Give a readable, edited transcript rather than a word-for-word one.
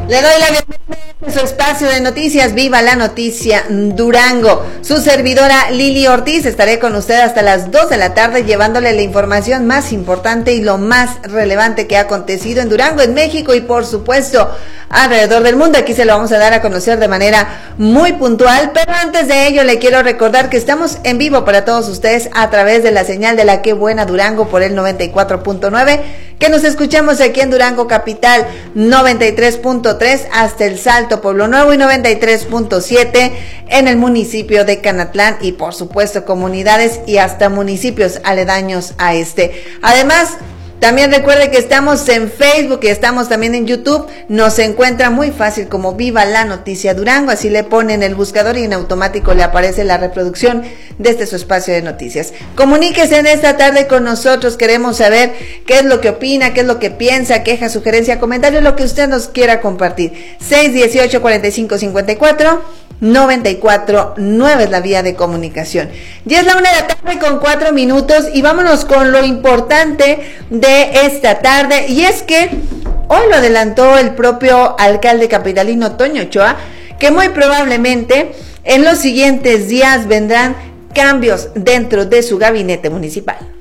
Le doy la bienvenida a su espacio de noticias, Viva la Noticia Durango. Su servidora Lili Ortiz, estaré con usted hasta las 2 de la tarde llevándole la información más importante y lo más relevante que ha acontecido en Durango, en México y por supuesto alrededor del mundo. Aquí se lo vamos a dar a conocer de manera muy puntual, pero antes de ello le quiero recordar que estamos en vivo para todos ustedes a través de la señal de la Qué Buena Durango por el 94.9, que nos escuchamos aquí en Durango Capital 93.3 hasta El Salto, Pueblo Nuevo, y 93.7 en el municipio de Canatlán y por supuesto comunidades y hasta municipios aledaños a este. Además, también recuerde que estamos en Facebook y estamos también en YouTube. Nos encuentra muy fácil como Viva la Noticia Durango. Así le ponen el buscador y en automático le aparece la reproducción de su espacio de noticias. Comuníquese en esta tarde con nosotros. Queremos saber qué es lo que opina, qué es lo que piensa, queja, sugerencia, comentario, lo que usted nos quiera compartir. 618-4554. 94.9 es la vía de comunicación. Ya es la 1 de la tarde con 4 minutos y vámonos con lo importante de esta tarde, y es que hoy lo adelantó el propio alcalde capitalino Toño Ochoa, que muy probablemente en los siguientes días vendrán cambios dentro de su gabinete municipal.